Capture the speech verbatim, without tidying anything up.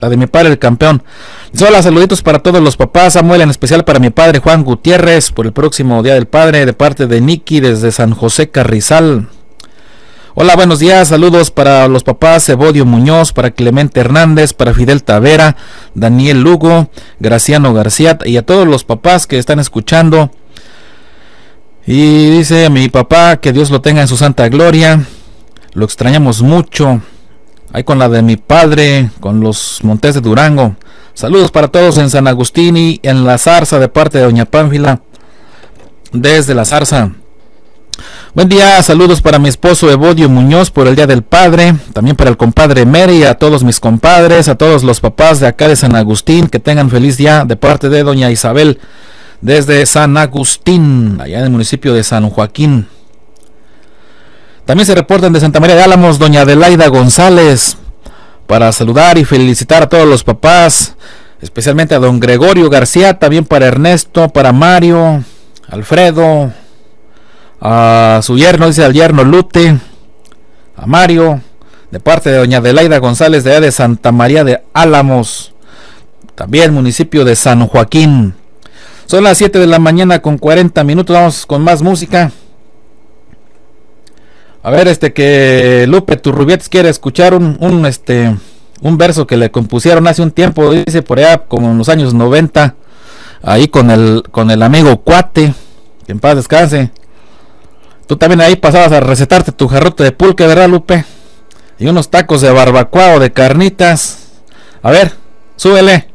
La de mi padre, el campeón. Hola, saluditos para todos los papás. Samuel, en especial para mi padre Juan Gutiérrez, por el próximo Día del Padre, de parte de Nicky desde San José Carrizal. Hola, buenos días. Saludos para los papás Evodio Muñoz, para Clemente Hernández, para Fidel Tavera, Daniel Lugo, Graciano García y a todos los papás que están escuchando. Y dice a mi papá que Dios lo tenga en su santa gloria. Lo extrañamos mucho. Ahí con la de mi padre, con los Montes de Durango. Saludos para todos en San Agustín y en La Zarza, de parte de doña Pánfila, desde La Zarza. Buen día, saludos para mi esposo Evodio Muñoz por el Día del Padre. También para el compadre Mary, a todos mis compadres, a todos los papás de acá de San Agustín. Que tengan feliz día, de parte de doña Isabel, desde San Agustín, allá en el municipio de San Joaquín. También se reportan de Santa María de Álamos doña Adelaida González, para saludar y felicitar a todos los papás, especialmente a don Gregorio García, también para Ernesto, para Mario, Alfredo, a su yerno, dice al yerno Lute, a Mario, de parte de doña Adelaida González de allá de Santa María de Álamos, también municipio de San Joaquín. Son las siete de la mañana con cuarenta minutos, vamos con más música. A ver, este que Lupe Turrubietes quiere escuchar un, un este un verso que le compusieron hace un tiempo, dice por allá como en los años noventa, ahí con el con el amigo Cuate, que en paz descanse. Tú también ahí pasabas a recetarte tu jarrote de pulque, ¿verdad, Lupe? Y unos tacos de barbacoa o de carnitas. A ver, súbele.